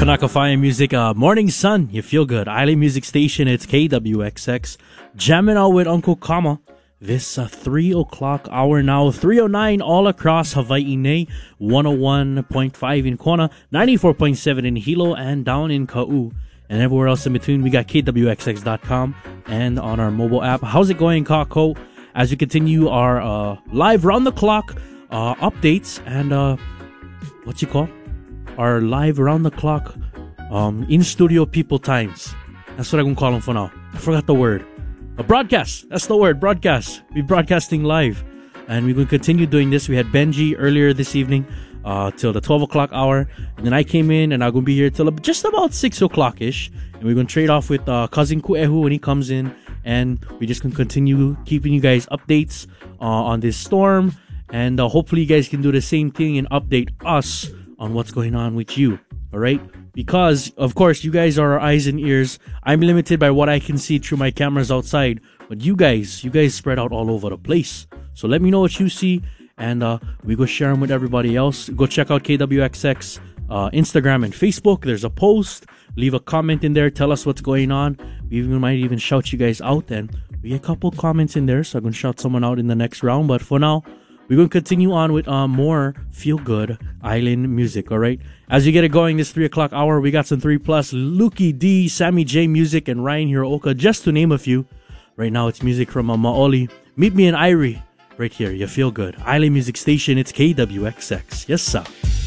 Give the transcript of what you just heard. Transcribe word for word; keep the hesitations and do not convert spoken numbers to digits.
Nakafaya Music, uh, Morning Sun, you feel good. Island Music Station, it's K W X X. Jamming out with Uncle Kama. This uh, three o'clock hour now, three oh nine all across Hawaii Nei, one oh one point five in Kona, ninety-four point seven in Hilo, and down in Ka'u. And everywhere else in between, we got K W X X dot com and on our mobile app. How's it going, Kako? As we continue our uh, live round-the-clock uh, updates and uh, what you call? Our live round-the-clock um, in-studio people times. That's what I'm going to call them for now. I forgot the word. A broadcast. That's the word. Broadcast. We're broadcasting live. And we're going to continue doing this. We had Benji earlier this evening uh, till the twelve o'clock hour. And then I came in and I'm going to be here till just about six o'clock-ish. And we're going to trade off with uh, Cousin Kuehu when he comes in. And we're just going to continue keeping you guys updates uh, on this storm. And uh, hopefully you guys can do the same thing and update us on what's going on with you. All right? Because, of course, you guys are our eyes and ears. I'm limited by what I can see through my cameras outside. But you guys, you guys spread out all over the place. So let me know what you see. And uh, we go share them with everybody else. Go check out K W X X uh, Instagram and Facebook. There's a post. Leave a comment in there. Tell us what's going on. We even might even shout you guys out. And we get a couple comments in there. So I'm going to shout someone out in the next round. But for now, we're going to continue on with uh, more feel-good island music, all right? As we get it going this three o'clock hour, we got some three plus, Luki D, Sammy J Music, and Ryan Hirooka, just to name a few. Right now, it's music from uh, Maoli. Meet me in Irie, right here. You feel good. Island Music Station, it's K W X X. Yes, sir.